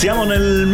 Siamo nel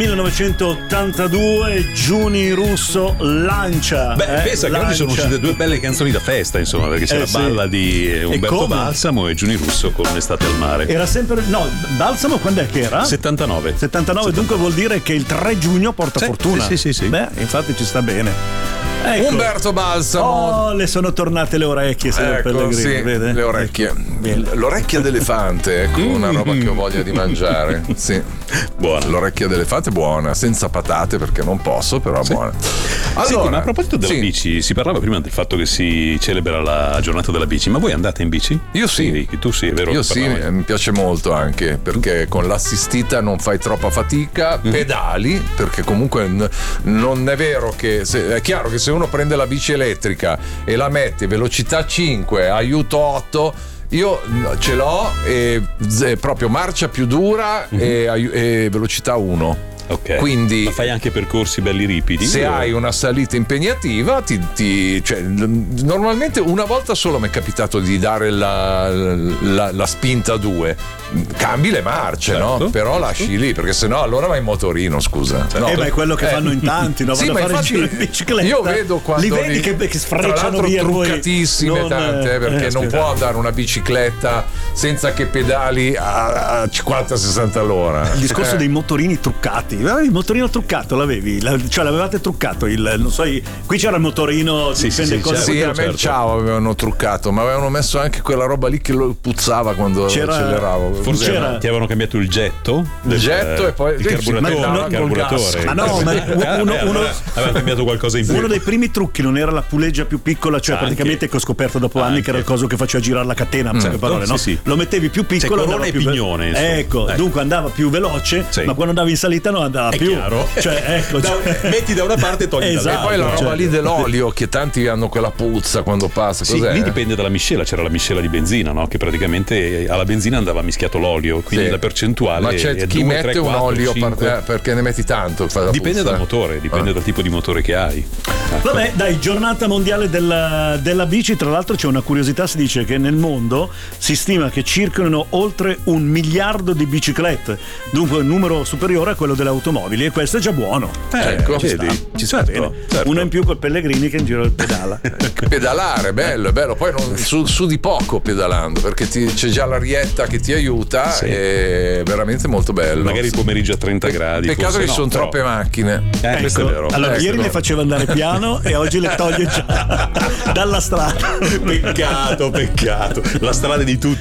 1982, Giuni Russo lancia. Pensa che oggi sono uscite due belle canzoni da festa, insomma, perché c'è la balla di Umberto Balsamo e Giuni Russo con Estate al mare. Era sempre. No, Balsamo quando è che era? 79. Dunque vuol dire che il 3 giugno porta fortuna. Sì. Beh, infatti ci sta bene. Ecco. Umberto Balsamo. Oh, le sono tornate le orecchie, signor Pellegrini, sì, vede? le orecchie. Ecco. L'orecchia d'elefante, ecco, una roba che ho voglia di mangiare. Sì. Buona. L'orecchia d'elefante è buona, senza patate perché non posso, però buona. Allora, senti, ma a proposito della bici, si parlava prima del fatto che si celebra la giornata della bici, ma voi andate in bici? Io sì. Tu sì, è vero? Io sì, mi piace molto anche perché con l'assistita non fai troppa fatica, pedali, perché comunque non è vero che è chiaro che se uno prende la bici elettrica e la mette velocità 5, aiuto 8, io ce l'ho e proprio marcia più dura e velocità 1. Ok. Quindi, ma fai anche percorsi belli ripidi? Se hai una salita impegnativa, cioè, normalmente una volta solo mi è capitato di dare la spinta 2. Cambi le marce, certo, no? Però lasci lì, perché sennò allora vai in motorino, scusa. No, ma è quello che fanno in tanti, no? Sì, Vanno ma a fare infatti, in bicicletta. io vedo quando li vedi che sfrecciano via, truccatissime tante, perché non può andare una bicicletta senza che pedali a 50-60 all'ora. Il discorso dei motorini truccati. Il motorino truccato l'avevi? Cioè l'avevate truccato? Non so, qui c'era il motorino. Sì, a me il Ciao avevano truccato, ma avevano messo anche quella roba lì che lo puzzava quando acceleravo. Forse ti avevano cambiato il getto e poi il carburatore. Ma no, uno aveva cambiato qualcosa in più. Uno dei primi trucchi non era la puleggia più piccola, cioè praticamente che ho scoperto dopo anni che era il coso che faceva girare la catena, parole, no? Sì. Lo mettevi più piccolo, corona e pignone, ecco, dunque andava più veloce, ma quando andavi in salita non andava più. Chiaro. Cioè, ecco, metti da una parte e togli dall'altra. E poi la roba lì dell'olio, che tanti hanno quella puzza quando passa. Cos'è? Lì dipende dalla miscela, c'era la miscela di benzina, no? Che praticamente alla benzina andava mischiato l'olio, quindi la percentuale. Ma c'è chi mette un olio perché ne metti tanto. Dipende dal motore, dipende dal tipo di motore che hai. Vabbè, dai, giornata mondiale della bici. Tra l'altro c'è una curiosità, si dice che nel mondo si stima che circolino oltre 1 miliardo di biciclette, dunque un numero superiore a quello delle automobili, e questo è già buà. Ecco, ci sta bene. Certo. Uno in più col Pellegrini che in giro pedala. Pedalare, bello, poi su di poco pedalando, perché c'è già l'arietta che ti aiuta, è veramente molto bello. Magari il pomeriggio a 30 gradi. Peccato che ci sono troppe macchine. Questo è vero. Allora, ieri le faceva andare piano e oggi le toglie già dalla strada. Peccato. La strada di tutti.